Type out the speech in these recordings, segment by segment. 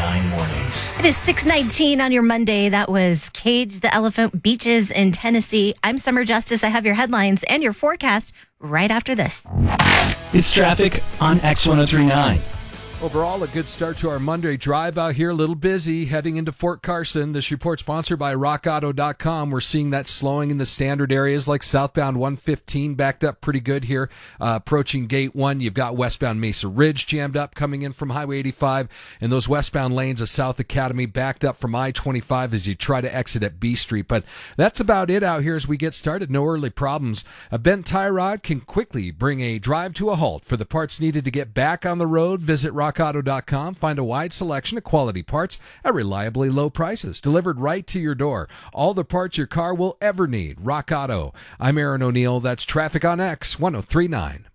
1039 mornings. It is 6:19 on your Monday. That was Cage the Elephant Beaches in Tennessee. I'm Summer Justice. I have your headlines and your forecast right after this. It's traffic on X1039. Overall, a good start to our Monday drive out here. A little busy heading into Fort Carson. This report sponsored by RockAuto.com. We're seeing that slowing in the standard areas like southbound 115 backed up pretty good here. Approaching Gate 1, you've got westbound Mesa Ridge jammed up coming in from Highway 85. And those westbound lanes of South Academy backed up from I-25 as you try to exit at B Street. But that's about it out here as we get started. No early problems. A bent tie rod can quickly bring a drive to a halt. For the parts needed to get back on the road, visit RockAuto.com. Find a wide selection of quality parts at reliably low prices, delivered right to your door. All the parts your car will ever need. Rock Auto. I'm Aaron O'Neill. That's traffic on X1039.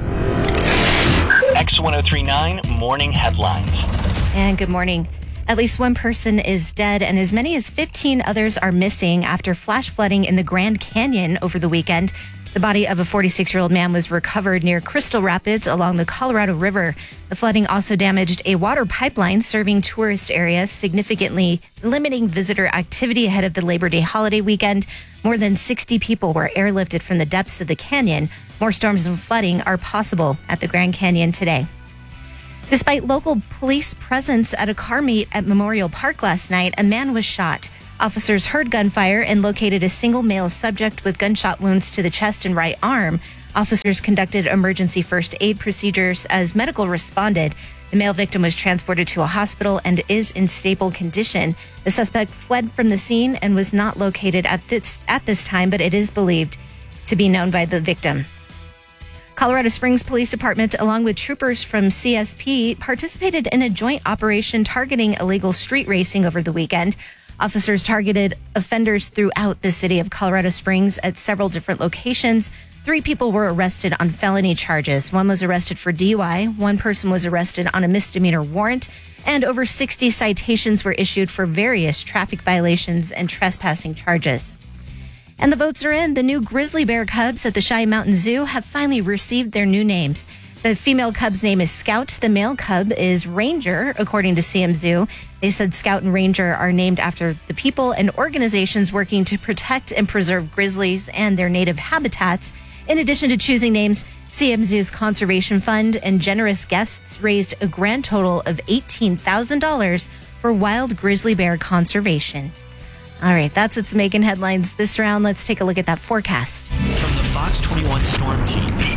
X1039 morning headlines. And good morning. At least one person is dead and as many as 15 others are missing after flash flooding in the Grand Canyon over the weekend. The body of a 46-year-old man was recovered near Crystal Rapids along the Colorado River. The flooding also damaged a water pipeline serving tourist areas, significantly limiting visitor activity ahead of the Labor Day holiday weekend. More than 60 people were airlifted from the depths of the canyon. More storms and flooding are possible at the Grand Canyon today. Despite local police presence at a car meet at Memorial Park last night, a man was shot. Officers heard gunfire and located a single male subject with gunshot wounds to the chest and right arm. Officers conducted emergency first aid procedures as medical responded. The male victim was transported to a hospital and is in stable condition. The suspect fled from the scene and was not located at this time, but it is believed to be known by the victim. Colorado Springs Police Department, along with troopers from CSP, participated in a joint operation targeting illegal street racing over the weekend. Officers targeted offenders throughout the city of Colorado Springs at several different locations. 3 people were arrested on felony charges. 1 was arrested for DUI. 1 person was arrested on a misdemeanor warrant. And over 60 citations were issued for various traffic violations and trespassing charges. And the votes are in. The new grizzly bear cubs at the Cheyenne Mountain Zoo have finally received their new names. The female cub's name is Scout. The male cub is Ranger, according to CMZoo. They said Scout and Ranger are named after the people and organizations working to protect and preserve grizzlies and their native habitats. In addition to choosing names, CMZoo's Conservation Fund and generous guests raised a grand total of $18,000 for wild grizzly bear conservation. All right, that's what's making headlines this round. Let's take a look at that forecast. From the Fox 21 Storm Team, the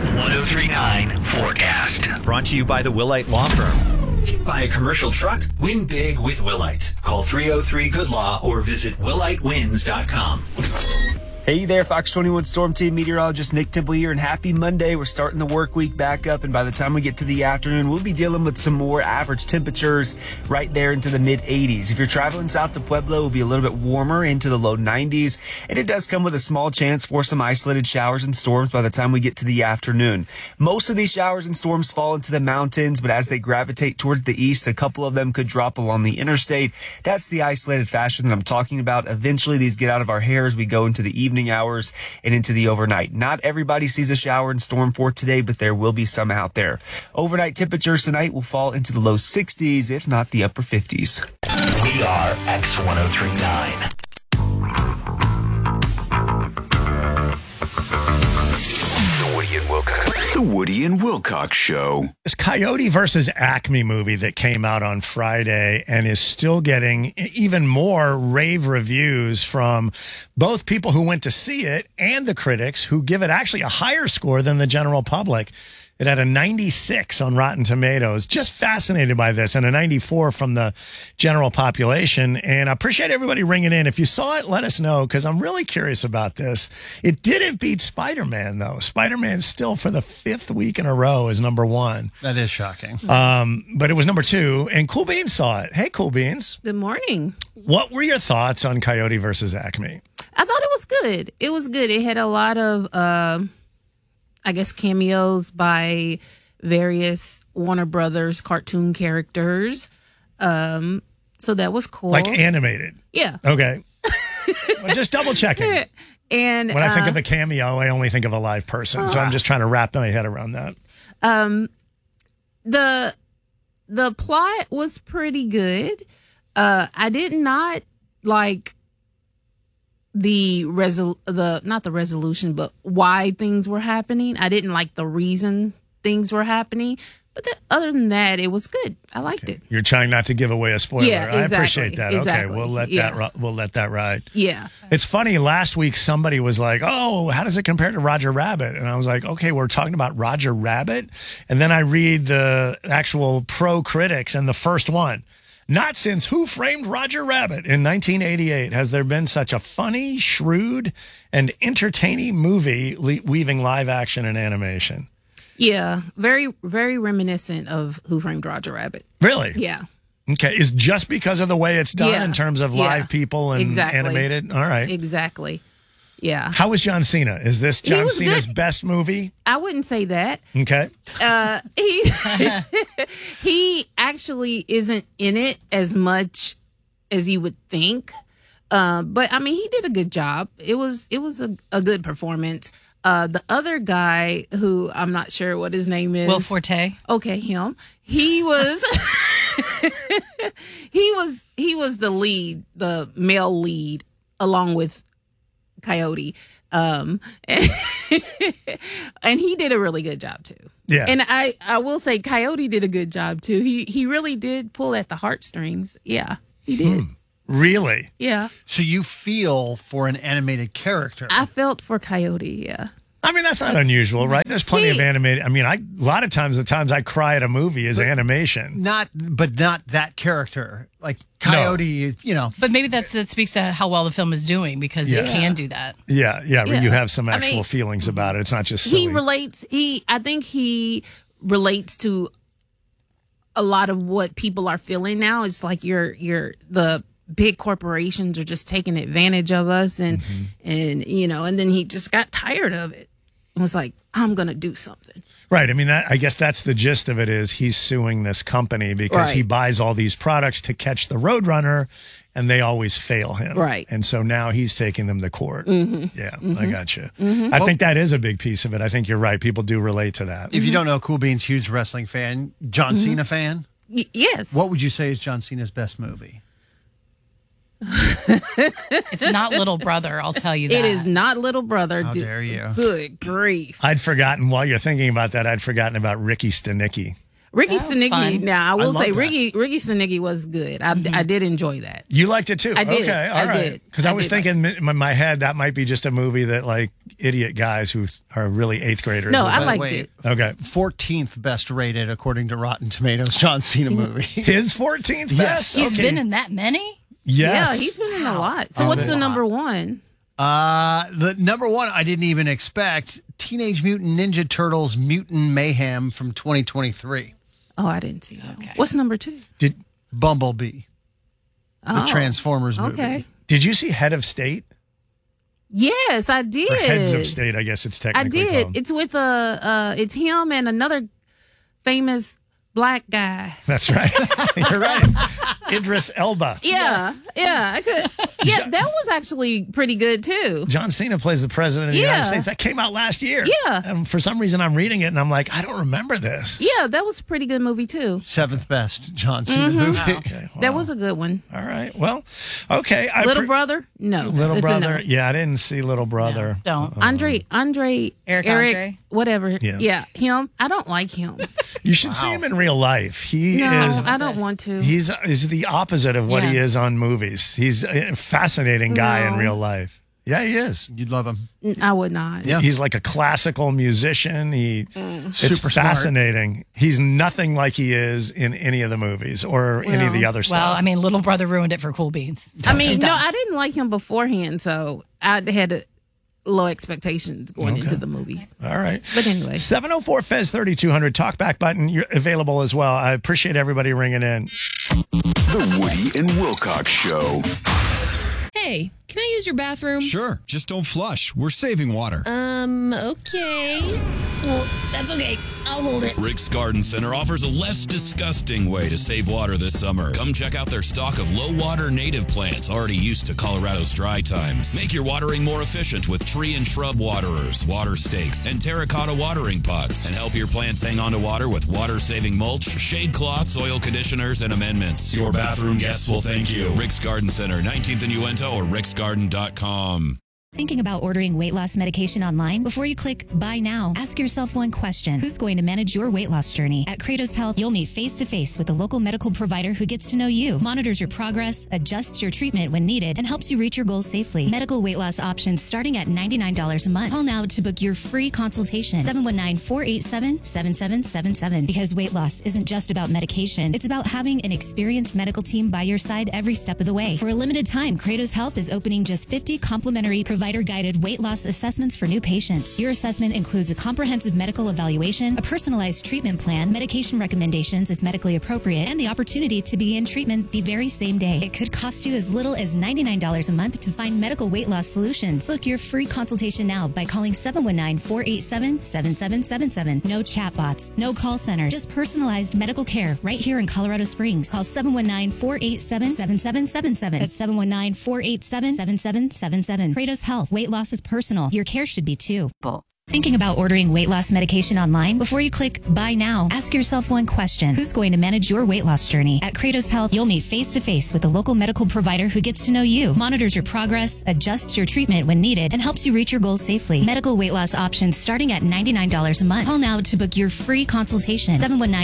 X1039 forecast. Brought to you by the Willite Law Firm. Buy a commercial truck? Win big with Willite. Call 303-GOOD-LAW or visit willitewins.com. Hey there, Fox 21 Storm Team meteorologist Nick Temple here, and happy Monday. We're starting the work week back up, and by the time we get to the afternoon, we'll be dealing with some more average temperatures right there into the mid-80s. If you're traveling south to Pueblo, it'll be a little bit warmer into the low 90s, and it does come with a small chance for some isolated showers and storms by the time we get to the afternoon. Most of these showers and storms fall into the mountains, but as they gravitate towards the east, a couple of them could drop along the interstate. That's the isolated fashion that I'm talking about. Eventually, these get out of our hair as we go into the evening hours and into the overnight. Not everybody sees a shower and storm for today, but there will be some out there. Overnight temperatures tonight will fall into the low 60s, if not the upper 50s. We are X1039. The Woody and Wilcox Show. This Coyote versus Acme movie that came out on Friday and is still getting even more rave reviews from both people who went to see it and the critics who give it actually a higher score than the general public. It had a 96 on Rotten Tomatoes. Just fascinated by this, and a 94 from the general population. And I appreciate everybody ringing in. If you saw it, let us know, because I'm really curious about this. It didn't beat Spider-Man, though. Spider-Man still, for the 5th week in a row, is number 1. That is shocking. But it was number 2, and Cool Beans saw it. Hey, Cool Beans. Good morning. What were your thoughts on Coyote versus Acme? I thought it was good. It was good. It had a lot of... I guess cameos by various Warner Brothers cartoon characters. So that was cool. Like animated? Yeah. Okay. Well, just double checking. And when I think of a cameo, I only think of a live person. So I'm just trying to wrap my head around that. the plot was pretty good. I did not like not the resolution, but why things were happening. I didn't like the reason things were happening. But other than that, it was good. I liked it. You're trying not to give away a spoiler. Yeah, exactly, I appreciate that. exactly. Okay, we'll let that ride. Yeah. It's funny. Last week, somebody was like, "Oh, how does it compare to Roger Rabbit?" And I was like, "Okay, we're talking about Roger Rabbit." And then I read the actual pro critics, and the first one. Not since Who Framed Roger Rabbit in 1988 has there been such a funny, shrewd, and entertaining movie weaving live action and animation. Yeah, very, very reminiscent of Who Framed Roger Rabbit. Really? Yeah. Okay, is just because of the way it's done in terms of live people and animated? All right. Exactly. Yeah. How was John Cena? Is this John Cena's best movie? I wouldn't say that. Okay. He actually isn't in it as much as you would think. But I mean, he did a good job. It was a good performance. The other guy, who I'm not sure what his name is, Will Forte. Okay, him. He was he was the lead, the male lead, along with Coyote. And he did a really good job too. Yeah. And I will say Coyote did a good job too. He really did pull at the heartstrings. Yeah, he did. Really? Yeah. So you feel for an animated character. I felt for Coyote, yeah. I mean, that's not unusual, right? There's plenty of animated. I mean, a lot of times, the times I cry at a movie is animation. Not that character. Like Coyote, But maybe that speaks to how well the film is doing, because it can do that. Yeah. You have some actual feelings about it. It's not just silly. I think he relates to a lot of what people are feeling now. It's like the big corporations are just taking advantage of us, and then he just got tired of it and was like, I'm gonna do something. Right. I mean, I guess that's the gist of it, is he's suing this company because he buys all these products to catch the Roadrunner, and they always fail him. Right. And so now he's taking them to court. Yeah, I got you. I think that is a big piece of it. I think you're right. People do relate to that. If you don't know, Cool Beans, huge wrestling fan, John Cena fan. Yes. What would you say is John Cena's best movie? It's not Little Brother, I'll tell you that. It is not Little Brother. How dare you? Good grief. I'd forgotten, while you're thinking about that, I'd forgotten about Ricky Stanicki. Ricky That was Stanicki. fun. Now, I will say that. Ricky Stanicki was good. I did enjoy that. You liked it too? I did. Okay, all I right. did. Because I I was did thinking in my head that might be just a movie that like idiot guys who are really eighth graders. No, would I like. liked it. Okay. 14th best rated according to Rotten Tomatoes John Cena movie. His 14th Yes. best? He's Okay. been in that many? Yes. Yeah, he's been in a lot. So what's the number one? The number one I didn't even expect, Teenage Mutant Ninja Turtles Mutant Mayhem from 2023. Oh, I didn't see that. Okay. What's number two? Bumblebee, the Transformers movie. Okay. Did you see Head of State? Yes, I did. Or Heads of State, I guess it's I technically did. called. It's with it's him and another famous black guy. That's right. You're right. Idris Elba. Yeah, I could. Yeah, that was actually pretty good too. John Cena plays the president of the United Yeah. States. That came out last year. Yeah. And for some reason, I'm reading it and I'm like, I don't remember this. Yeah, that was a pretty good movie too. 7th best John Cena movie. Okay. Well, That was a good one. all right. Well, okay. Little Brother? No. Little It's a Brother. no. Yeah, I didn't see Little Brother. Don't. Andre, Eric Andre? whatever. Yeah. Yeah, him. I don't like him. You should see him in real life. He No, is. I don't want to. He's the opposite of what he Yeah. is on movies. He's a fascinating guy in No. real life. Yeah, he is. You'd love him. I would not. Yeah. He's like a classical musician. It's Super smart. fascinating. He's nothing like he is in any of the movies or any of the other stuff. Well, I mean, Little Brother ruined it for Cool Beans. I mean, She's no, done. I didn't like him beforehand, so I had low expectations going into the movies. All right. But anyway. 704 Fez 3200 talkback button. You're available as well. I appreciate everybody ringing in. The Woody and Wilcox Show. Hey, can I use your bathroom? Sure, just don't flush. We're saving water. Okay. Well, that's okay. I'll hold it. Rick's Garden Center offers a less disgusting way to save water this summer. Come check out their stock of low-water native plants already used to Colorado's dry times. Make your watering more efficient with tree and shrub waterers, water stakes, and terracotta watering pots. And help your plants hang on to water with water-saving mulch, shade cloths, soil conditioners, and amendments. Your bathroom guests will thank you. Rick's Garden Center, 19th and Uinta, or ricksgarden.com. Thinking about ordering weight loss medication online? Before you click buy now, ask yourself one question. Who's going to manage your weight loss journey? At Kratos Health, you'll meet face-to-face with a local medical provider who gets to know you, monitors your progress, adjusts your treatment when needed, and helps you reach your goals safely. Medical weight loss options starting at $99 a month. Call now to book your free consultation. 719-487-7777. Because weight loss isn't just about medication. It's about having an experienced medical team by your side every step of the way. For a limited time, Kratos Health is opening just 50 complimentary provider-guided weight loss assessments for new patients. Your assessment includes a comprehensive medical evaluation, a personalized treatment plan, medication recommendations if medically appropriate, and the opportunity to begin treatment the very same day. It could cost you as little as $99 a month to find medical weight loss solutions. Book your free consultation now by calling 719-487-7777. No chatbots, no call centers, just personalized medical care right here in Colorado Springs. Call 719-487-7777. That's 719-487-7777. Kratos Health. Weight loss is personal. Your care should be too. Thinking about ordering weight loss medication online? Before you click buy now, ask yourself one question. Who's going to manage your weight loss journey? At Kratos Health, you'll meet face-to-face with a local medical provider who gets to know you, monitors your progress, adjusts your treatment when needed, and helps you reach your goals safely. Medical weight loss options starting at $99 a month. Call now to book your free consultation.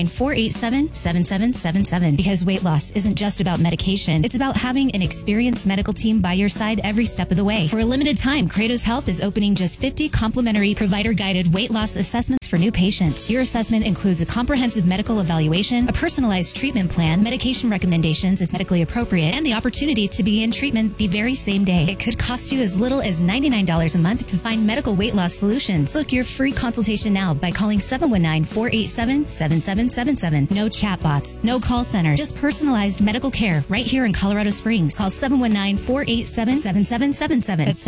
719-487-7777. Because weight loss isn't just about medication. It's about having an experienced medical team by your side every step of the way. For a limited time, Kratos Health is opening just 50 complimentary provider-guided weight loss assessments for new patients. Your assessment includes a comprehensive medical evaluation, a personalized treatment plan, medication recommendations if medically appropriate, and the opportunity to begin treatment the very same day. It could cost you as little as $99 a month to find medical weight loss solutions. Book your free consultation now by calling 719-487-7777. No chatbots, no call centers, just personalized medical care right here in Colorado Springs. Call 719-487-7777. That's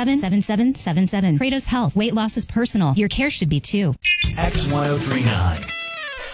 719-487-7777. Kratos Health. Weight loss is personal. Your care should be too. X1039.